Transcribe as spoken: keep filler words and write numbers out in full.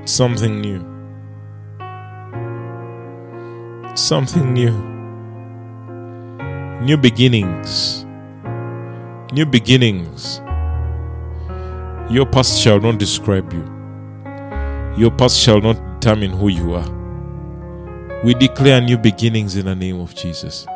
Something new. Something new. New beginnings. New beginnings. Your past shall not describe you. Your past shall not determine who you are. We declare new beginnings in the name of Jesus.